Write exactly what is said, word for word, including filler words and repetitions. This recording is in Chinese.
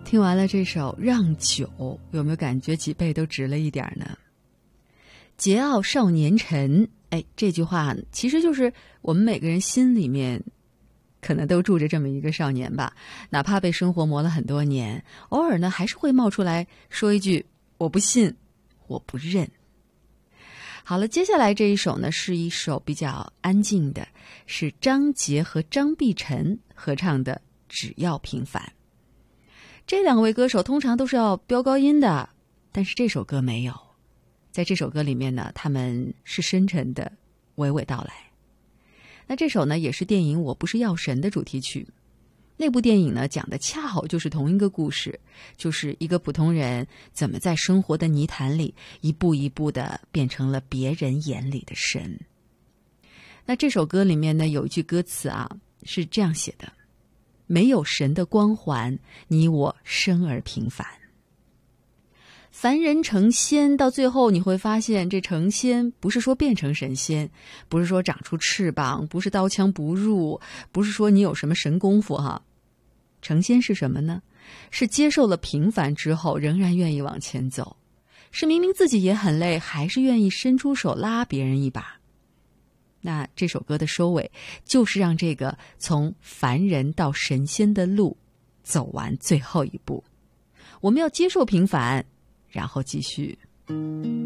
听完了这首《让九》，有没有感觉脊背都直了一点呢？桀骜少年沉，哎，这句话其实就是我们每个人心里面可能都住着这么一个少年吧，哪怕被生活磨了很多年，偶尔呢还是会冒出来说一句我不信，我不认。好了，接下来这一首呢是一首比较安静的，是张杰和张碧晨合唱的《只要平凡》。这两位歌手通常都是要飙高音的，但是这首歌没有。在这首歌里面呢，他们是深沉的娓娓道来。那这首呢也是电影《我不是药神》的主题曲。那部电影呢讲的恰好就是同一个故事，就是一个普通人怎么在生活的泥潭里一步一步的变成了别人眼里的神。那这首歌里面呢有一句歌词啊是这样写的：没有神的光环，你我生而平凡。凡人成仙，到最后你会发现，这成仙不是说变成神仙，不是说长出翅膀，不是刀枪不入，不是说你有什么神功夫哈。成仙是什么呢？是接受了平凡之后，仍然愿意往前走，是明明自己也很累，还是愿意伸出手拉别人一把。那这首歌的收尾，就是让这个从凡人到神仙的路走完最后一步。我们要接受平凡，然后继续。